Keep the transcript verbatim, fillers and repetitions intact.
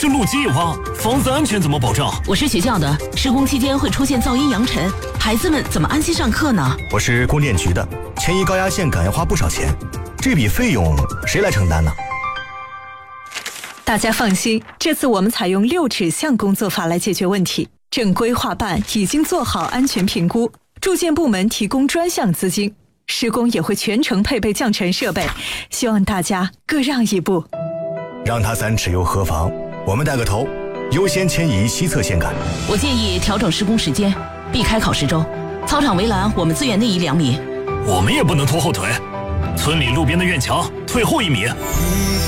这路基一挖，房子安全怎么保障？ 我是学校的，施工期间会出现噪音扬尘，孩子们怎么安心上课呢？ 我是供电局的，迁移高压线杆要花不少钱，这笔费用谁来承担呢？ 大家放心，这次我们采用六指向工作法来解决问题。正规划办已经做好安全评估，住建部门提供专项资金，施工也会全程配备降尘设备，希望大家各让一步。 让他三尺又何妨？我们带个头，优先迁移西侧线杆。 我建议调整施工时间，避开考试周。操场围栏我们自愿内移两米。 我们也不能拖后腿，村里路边的院墙退后一米。